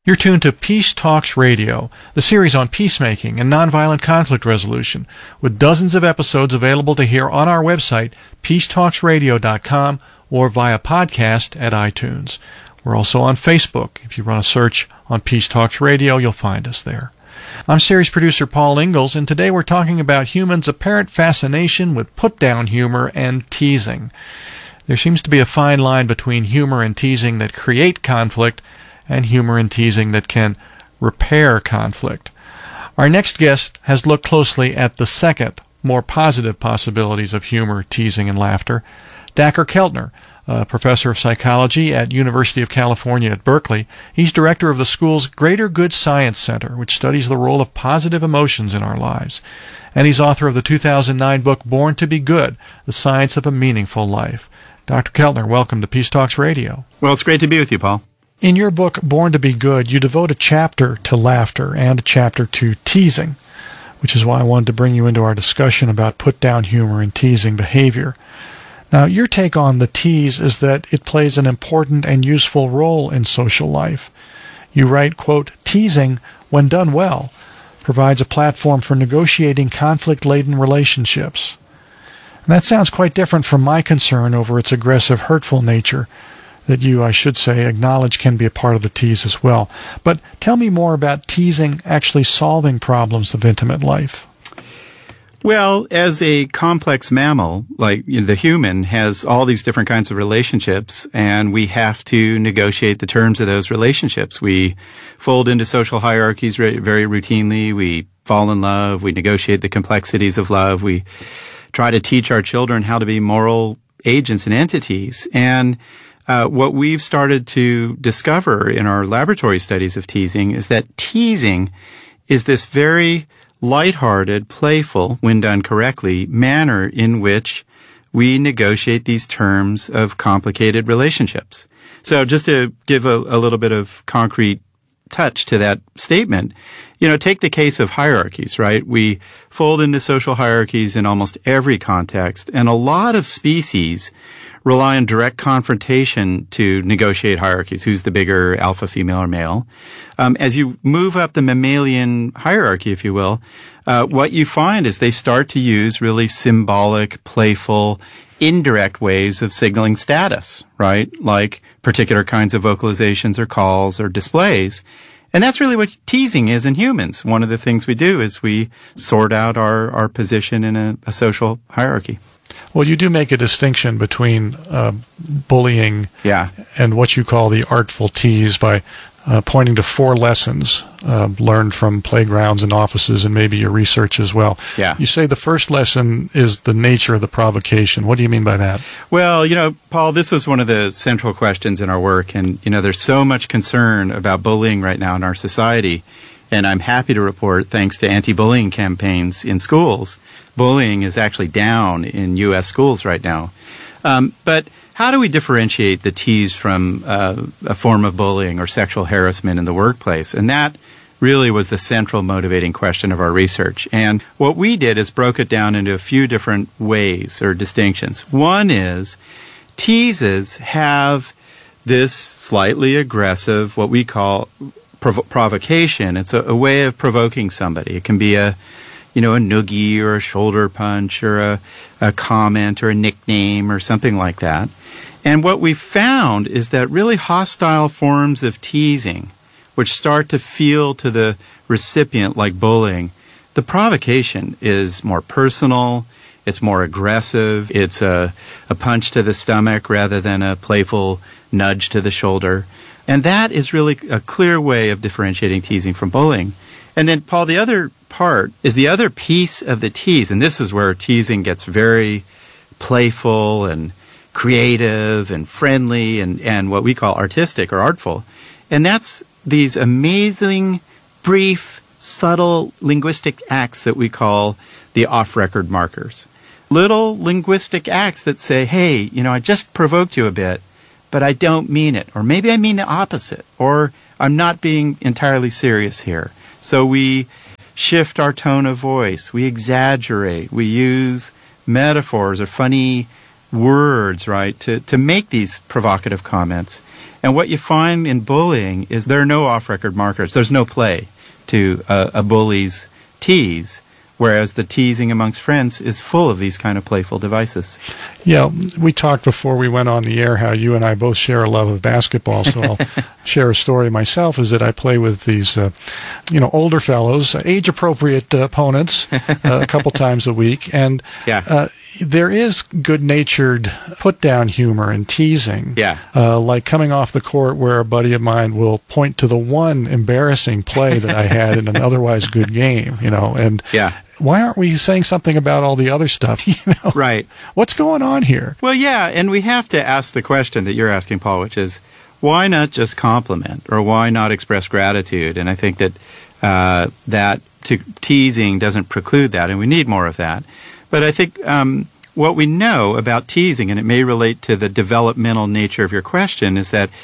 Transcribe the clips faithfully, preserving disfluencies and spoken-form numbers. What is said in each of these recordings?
You're tuned to Peace Talks Radio, the series on peacemaking and nonviolent conflict resolution, with dozens of episodes available to hear on our website, peace talks radio dot com, or via podcast at iTunes. We're also on Facebook. If you run a search on Peace Talks Radio, you'll find us there. I'm series producer Paul Ingalls, and today we're talking about humans' apparent fascination with put-down humor and teasing. There seems to be a fine line between humor and teasing that create conflict and humor and teasing that can repair conflict. Our next guest has looked closely at the second, more positive possibilities of humor, teasing, and laughter. Dacher Keltner, a professor of psychology at University of California at Berkeley. He's director of the school's Greater Good Science Center, which studies the role of positive emotions in our lives. And he's author of the two thousand nine book Born to be Good, The Science of a Meaningful Life. Doctor Keltner, welcome to Peace Talks Radio. Well, it's great to be with you, Paul. In your book, Born to be Good, you devote a chapter to laughter and a chapter to teasing, which is why I wanted to bring you into our discussion about put-down humor and teasing behavior. Now, your take on the tease is that it plays an important and useful role in social life. You write, quote, "Teasing, when done well, provides a platform for negotiating conflict-laden relationships." And that sounds quite different from my concern over its aggressive, hurtful nature, that you, I should say, acknowledge can be a part of the tease as well. But tell me more about teasing actually solving problems of intimate life. Well, as a complex mammal, like you know, the human has all these different kinds of relationships, and we have to negotiate the terms of those relationships. We fold into social hierarchies very routinely. We fall in love. We negotiate the complexities of love. We try to teach our children how to be moral agents and entities. And Uh, what we've started to discover in our laboratory studies of teasing is that teasing is this very lighthearted, playful, when done correctly, manner in which we negotiate these terms of complicated relationships. So just to give a, a little bit of concrete touch to that statement, you know, take the case of hierarchies, right? We fold into social hierarchies in almost every context, and a lot of species rely on direct confrontation to negotiate hierarchies. Who's the bigger alpha, female, or male? Um, as you move up the mammalian hierarchy, if you will, uh, what you find is they start to use really symbolic, playful, indirect ways of signaling status, right? Like particular kinds of vocalizations or calls or displays. And that's really what teasing is in humans. One of the things we do is we sort out our, our position in a, a social hierarchy. Well, you do make a distinction between uh, bullying yeah. and what you call the artful tease by uh, pointing to four lessons uh, learned from playgrounds and offices and maybe your research as well. Yeah. You say the first lesson is the nature of the provocation. What do you mean by that? Well, you know, Paul, this was one of the central questions in our work. And, you know, there's so much concern about bullying right now in our society. And I'm happy to report, thanks to anti-bullying campaigns in schools, bullying is actually down in U S schools right now. Um, but how do we differentiate the tease from uh, a form of bullying or sexual harassment in the workplace? And that really was the central motivating question of our research. And what we did is broke it down into a few different ways or distinctions. One is teases have this slightly aggressive, what we call prov- provocation. It's a, a way of provoking somebody. It can be a you know, a noogie or a shoulder punch or a, a comment or a nickname or something like that. And what we found is that really hostile forms of teasing, which start to feel to the recipient like bullying, the provocation is more personal, it's more aggressive, it's a, a punch to the stomach rather than a playful nudge to the shoulder. And that is really a clear way of differentiating teasing from bullying. And then, Paul, the other part is the other piece of the tease, and this is where teasing gets very playful and creative and friendly and, and what we call artistic or artful. And that's these amazing, brief, subtle linguistic acts that we call the off-record markers. Little linguistic acts that say, hey, you know, I just provoked you a bit, but I don't mean it. Or maybe I mean the opposite. Or I'm not being entirely serious here. So we shift our tone of voice, we exaggerate, we use metaphors or funny words, right, to, to make these provocative comments. And what you find in bullying is there are no off-record markers. There's no play to a, a bully's tease, whereas the teasing amongst friends is full of these kind of playful devices. Yeah, we talked before we went on the air how you and I both share a love of basketball, so I'll share a story myself, is that I play with these, uh, you know, older fellows, age-appropriate uh, opponents uh, a couple times a week, and yeah. uh, there is good-natured put-down humor and teasing, yeah. uh, like coming off the court where a buddy of mine will point to the one embarrassing play that I had in an otherwise good game, you know, and yeah. why aren't we saying something about all the other stuff? You know, right? What's going on here? Well, yeah, and we have to ask the question that you're asking, Paul, which is, why not just compliment, or why not express gratitude? And I think that uh, that to teasing doesn't preclude that, and we need more of that. But I think um, what we know about teasing, and it may relate to the developmental nature of your question, is that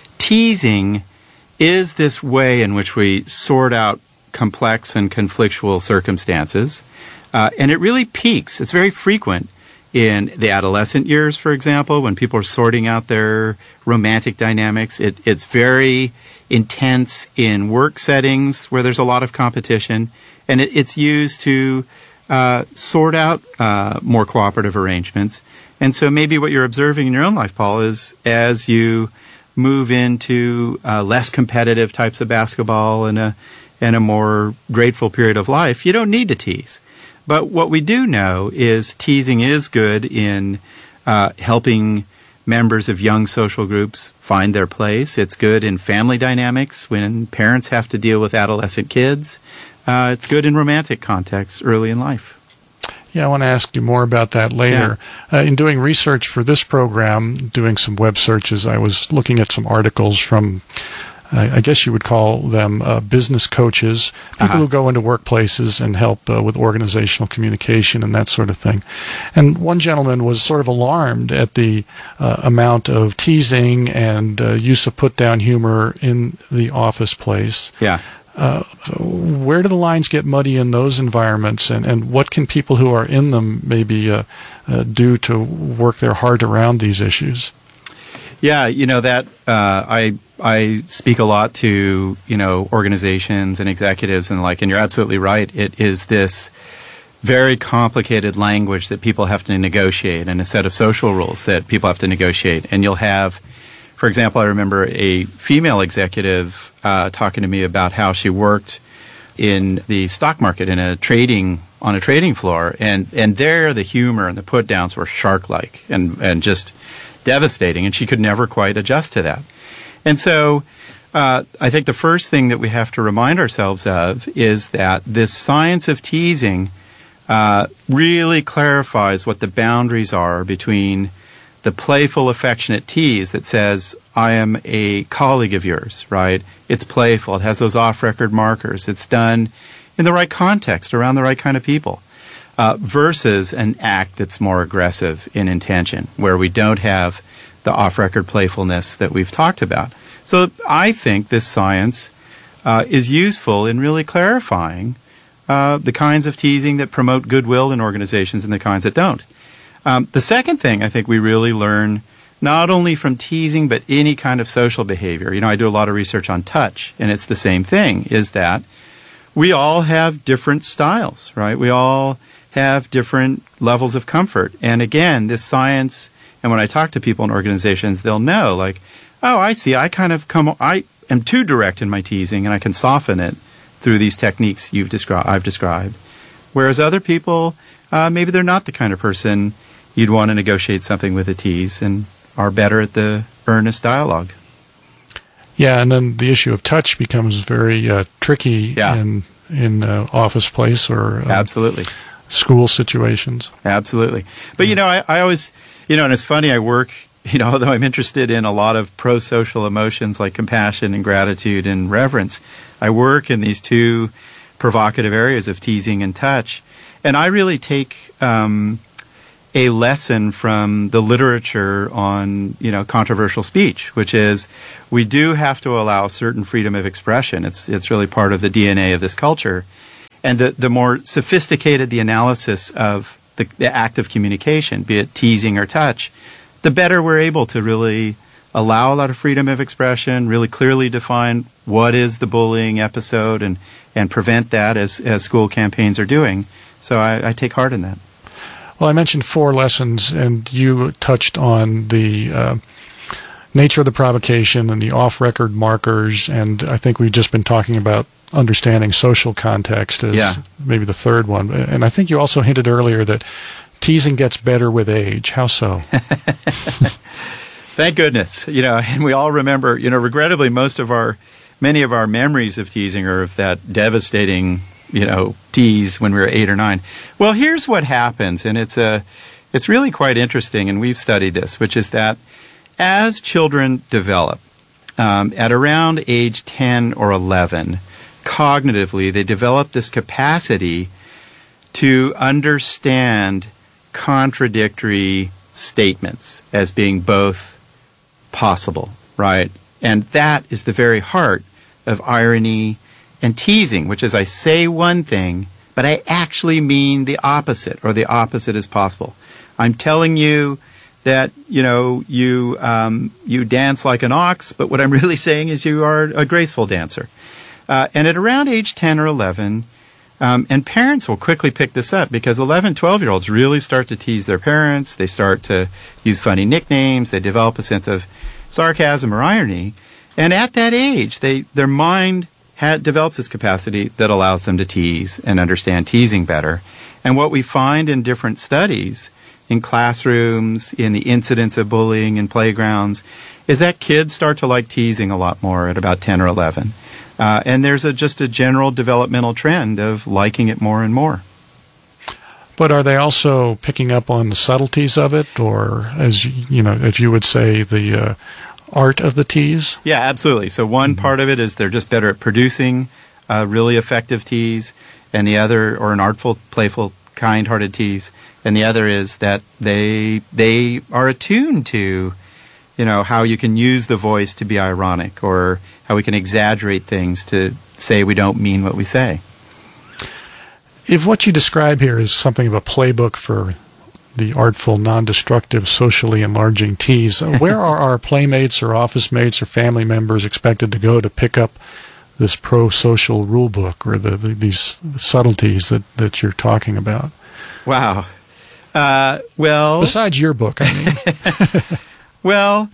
teasing is this way in which we sort out complex and conflictual circumstances, uh, and it really peaks. It's very frequent in the adolescent years, for example, when people are sorting out their romantic dynamics. It, it's very intense in work settings where there's a lot of competition, and it, it's used to uh, sort out uh, more cooperative arrangements. And so maybe what you're observing in your own life, Paul, is as you move into uh, less competitive types of basketball and a and a more grateful period of life, you don't need to tease. But what we do know is teasing is good in uh, helping members of young social groups find their place. It's good in family dynamics when parents have to deal with adolescent kids. Uh, it's good in romantic contexts early in life. Yeah, I want to ask you more about that later. Yeah. Uh, in doing research for this program, doing some web searches, I was looking at some articles from, uh, I guess you would call them uh, business coaches, people uh-huh. who go into workplaces and help uh, with organizational communication and that sort of thing. And one gentleman was sort of alarmed at the uh, amount of teasing and uh, use of put-down humor in the office place. Yeah. Uh, where do the lines get muddy in those environments, and, and what can people who are in them maybe uh, uh, do to work their heart around these issues? Yeah, you know that uh, I I speak a lot to you know organizations and executives and the like, and you're absolutely right. It is this very complicated language that people have to negotiate, and a set of social rules that people have to negotiate. And you'll have, for example, I remember a female executive uh, talking to me about how she worked in the stock market in a trading on a trading floor, and and there the humor and the put downs were shark-like and and just devastating, and she could never quite adjust to that. And so uh, I think the first thing that we have to remind ourselves of is that this science of teasing uh, really clarifies what the boundaries are between the playful, affectionate tease that says, I am a colleague of yours, right? It's playful. It has those off-record markers. It's done in the right context, around the right kind of people, uh, versus an act that's more aggressive in intention, where we don't have the off-record playfulness that we've talked about. So I think this science uh, is useful in really clarifying uh, the kinds of teasing that promote goodwill in organizations and the kinds that don't. Um, the second thing I think we really learn, not only from teasing, but any kind of social behavior. You know, I do a lot of research on touch, and it's the same thing, is that we all have different styles, right? We all have different levels of comfort. And again, this science, and when I talk to people in organizations, they'll know, like, oh, I see, I kind of come, I am too direct in my teasing, and I can soften it through these techniques you've described, I've described. Whereas other people, uh, maybe they're not the kind of person you'd want to negotiate something with a tease and are better at the earnest dialogue. Yeah, and then the issue of touch becomes very uh, tricky yeah. in in uh, office place or um, absolutely school situations. Absolutely. But, yeah. you know, I, I always, you know, and it's funny, I work, you know, although I'm interested in a lot of pro-social emotions like compassion and gratitude and reverence, I work in these two provocative areas of teasing and touch. And I really take um, a lesson from the literature on, you know, controversial speech, which is we do have to allow certain freedom of expression. It's it's really part of the D N A of this culture. And the, the more sophisticated the analysis of the, the act of communication, be it teasing or touch, the better we're able to really allow a lot of freedom of expression, really clearly define what is the bullying episode, and, and prevent that as, as school campaigns are doing. So I, I take heart in that. Well, I mentioned four lessons, and you touched on the uh, nature of the provocation and the off-record markers, and I think we've just been talking about understanding social context as yeah. maybe the third one. And I think you also hinted earlier that teasing gets better with age. How so? Thank goodness. You know, and we all remember, you know, regrettably, most of our, many of our memories of teasing are of that devastating, you know, tease when we were eight or nine. Well, here's what happens, and it's a, it's really quite interesting, and we've studied this, which is that as children develop, um, at around age ten or eleven, cognitively, they develop this capacity to understand contradictory statements as being both possible, right? And that is the very heart of irony and teasing, which is I say one thing, but I actually mean the opposite, or the opposite is possible. I'm telling you that, you know, you um, you dance like an ox, but what I'm really saying is you are a graceful dancer. Uh, and at around age ten or eleven, um, and parents will quickly pick this up, because eleven, twelve-year-olds really start to tease their parents. They start to use funny nicknames. They develop a sense of sarcasm or irony. And at that age, they their mind ha- develops this capacity that allows them to tease and understand teasing better. And what we find in different studies, in classrooms, in the incidence of bullying in playgrounds, is that kids start to like teasing a lot more at about ten or eleven. Uh, and there's a, just a general developmental trend of liking it more and more. But are they also picking up on the subtleties of it, or, as you know, if you would say, the uh, art of the tease? Yeah, absolutely. So one mm-hmm. part of it is they're just better at producing a really effective tease, and the other, or an artful, playful, kind-hearted tease, and the other is that they they are attuned to, you know, how you can use the voice to be ironic, or how we can exaggerate things to say we don't mean what we say. If what you describe here is something of a playbook for the artful, non-destructive, socially enlarging tease, where are our playmates or office mates or family members expected to go to pick up this pro-social rule book, or the, the, these subtleties that, that you're talking about? Wow. Uh, well... Besides your book, I mean. Well,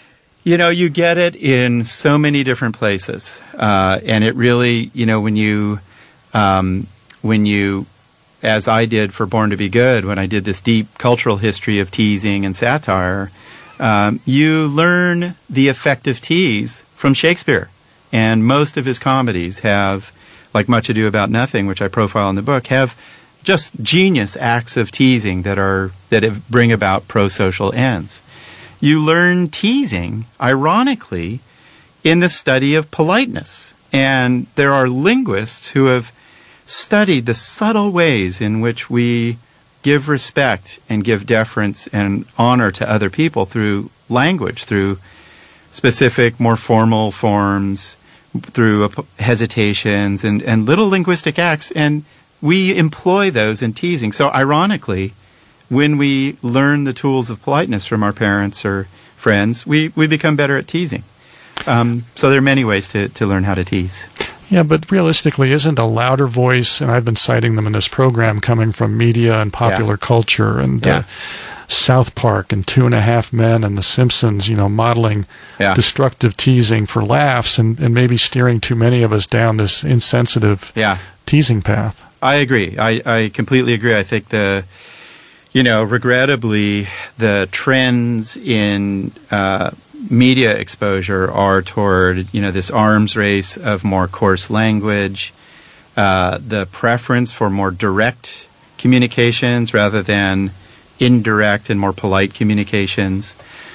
you know, you get it in so many different places. Uh, and it really, you know, when you... Um, when you, as I did for Born to Be Good, when I did this deep cultural history of teasing and satire, um, you learn the effective tease from Shakespeare. And most of his comedies have, like Much Ado About Nothing, which I profile in the book, have just genius acts of teasing that are that have, bring about pro-social ends. You learn teasing, ironically, in the study of politeness. And there are linguists who have studied the subtle ways in which we give respect and give deference and honor to other people through language, through specific, more formal forms, through hesitations and, and little linguistic acts, and we employ those in teasing. So ironically, when we learn the tools of politeness from our parents or friends, we, we become better at teasing. Um, so there are many ways to, to learn how to tease. Yeah, but realistically, isn't a louder voice, and I've been citing them in this program, coming from media and popular yeah. culture, and yeah. uh, South Park and Two and a Half Men and The Simpsons, you know, modeling yeah. destructive teasing for laughs, and, and maybe steering too many of us down this insensitive yeah. teasing path. I agree. I, I completely agree. I think the, you know, regrettably, the trends in uh, media exposure are toward, you know, this arms race of more coarse language, uh, the preference for more direct communications rather than indirect and more polite communications,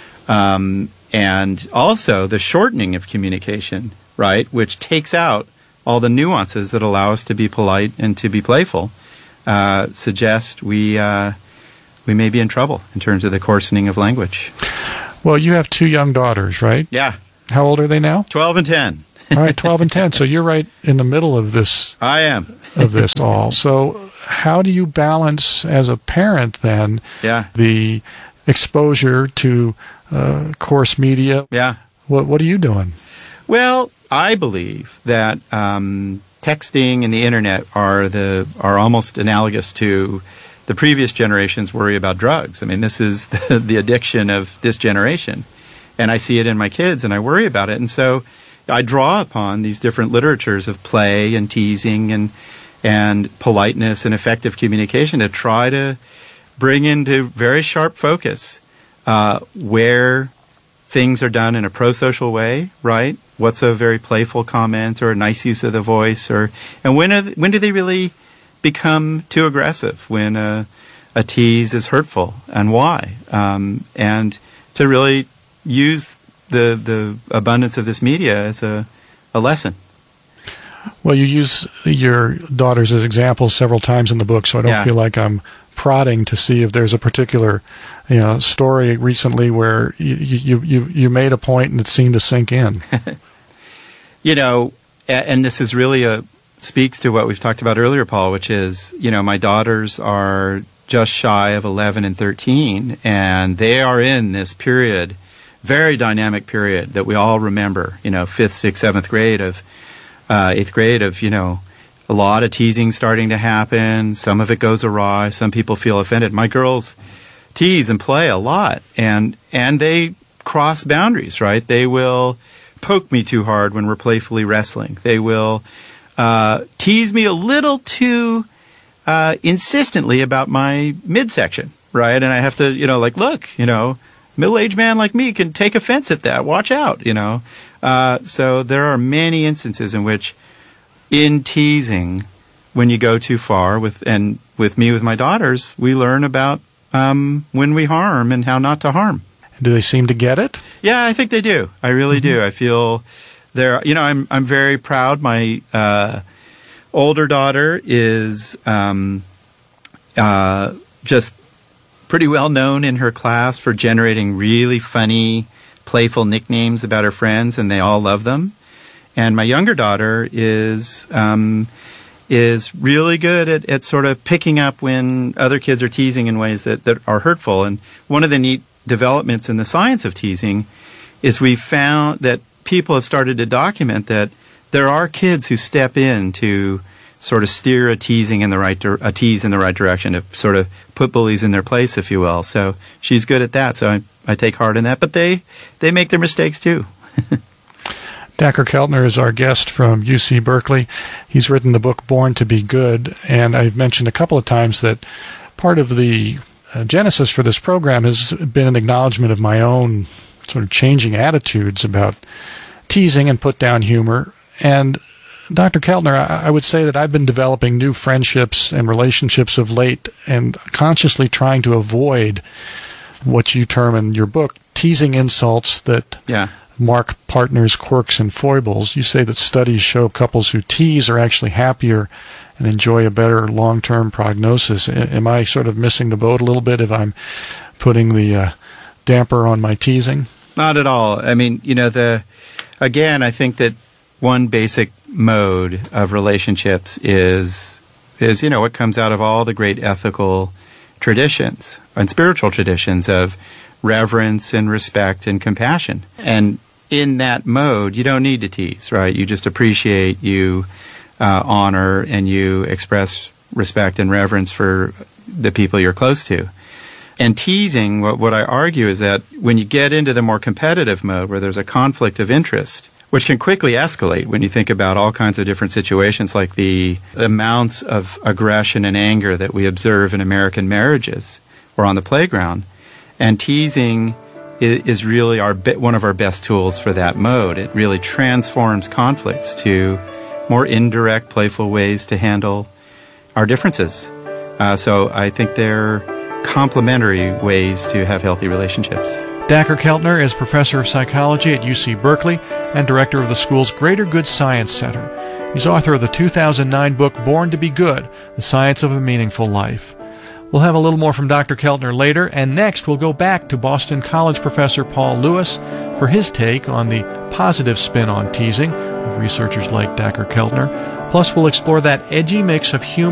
um, and also the shortening of communication, right, which takes out all the nuances that allow us to be polite and to be playful, uh, suggest we uh, we may be in trouble in terms of the coarsening of language. Well, you have two young daughters, right? Yeah. How old are they now? twelve and ten. All right, twelve and ten. So you're right in the middle of this. I am. of this all. So how do you balance as a parent then Yeah. the exposure to uh, coarse media? Yeah. What What are you doing? Well, I believe that um, texting and the internet are the are almost analogous to the previous generation's worry about drugs. I mean, this is the, the addiction of this generation, and I see it in my kids, and I worry about it. And so I draw upon these different literatures of play and teasing and and politeness and effective communication to try to bring into very sharp focus uh, where things are done in a pro-social way, right? What's a very playful comment or a nice use of the voice, or and when are, when do they really become too aggressive? When a, a tease is hurtful, and why? Um, and to really use the the abundance of this media as a, a lesson. Well, you use your daughters as examples several times in the book, so I don't Yeah. feel like I'm prodding to see if there's a particular, you know, story recently where you you you, you made a point and it seemed to sink in. You know, a- and this is really a speaks to what we've talked about earlier, Paul, which is, you know, my daughters are just shy of eleven and thirteen, and they are in this period, very dynamic period that we all remember, you know, fifth, sixth, seventh grade of, uh, eighth grade of, you know, a lot of teasing starting to happen. Some of it goes awry. Some people feel offended. My girls tease and play a lot, and and they cross boundaries, right? They will poke me too hard when we're playfully wrestling. They will uh, tease me a little too uh, insistently about my midsection, right? And I have to, you know, like, look, you know, middle-aged man like me can take offense at that. Watch out, you know. Uh, so there are many instances in which, in teasing, when you go too far, with and with me with my daughters, we learn about um, when we harm and how not to harm. Do they seem to get it? Yeah, I think they do. I really mm-hmm. do. I feel they're, you know, I'm I'm very proud. My uh, older daughter is um, uh, just pretty well known in her class for generating really funny, playful nicknames about her friends, and they all love them. And my younger daughter is um, is really good at, at sort of picking up when other kids are teasing in ways that, that are hurtful. And one of the neat developments in the science of teasing is we found that people have started to document that there are kids who step in to sort of steer a teasing in the right di- a tease in the right direction, to sort of put bullies in their place, if you will. So she's good at that. So I, I take heart in that. But they they make their mistakes too. Dacher Keltner is our guest from U C Berkeley. He's written the book Born to Be Good, and I've mentioned a couple of times that part of the uh, genesis for this program has been an acknowledgement of my own sort of changing attitudes about teasing and put-down humor. And Doctor Keltner, I, I would say that I've been developing new friendships and relationships of late and consciously trying to avoid what you term in your book teasing insults that Yeah. mark partners' quirks and foibles. You say that studies show couples who tease are actually happier and enjoy a better long-term prognosis. A- am I sort of missing the boat a little bit if I'm putting the uh, damper on my teasing? Not at all. I mean, you know, the again, I think that one basic mode of relationships is is you know what comes out of all the great ethical traditions and spiritual traditions of reverence and respect and compassion. And in that mode, you don't need to tease, right? You just appreciate, you uh, honor, and you express respect and reverence for the people you're close to. And teasing, what, what I argue is that when you get into the more competitive mode where there's a conflict of interest, which can quickly escalate when you think about all kinds of different situations, like the amounts of aggression and anger that we observe in American marriages or on the playground. And teasing is really our one of our best tools for that mode. It really transforms conflicts to more indirect, playful ways to handle our differences. Uh, so I think they're complementary ways to have healthy relationships. Dacher Keltner is professor of psychology at U C Berkeley and director of the school's Greater Good Science Center. He's author of the two thousand nine book Born to Be Good, The Science of a Meaningful Life. We'll have a little more from Doctor Keltner later, and next we'll go back to Boston College professor Paul Lewis for his take on the positive spin on teasing of researchers like Dacher Keltner. Plus, we'll explore that edgy mix of humor